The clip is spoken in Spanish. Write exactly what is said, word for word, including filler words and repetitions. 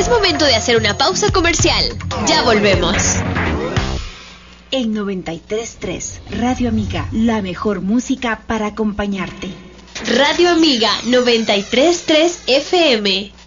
Es momento de hacer una pausa comercial. Ya volvemos. En noventa y tres punto tres, Radio Amiga, la mejor música para acompañarte. Radio Amiga noventa y tres punto tres F M.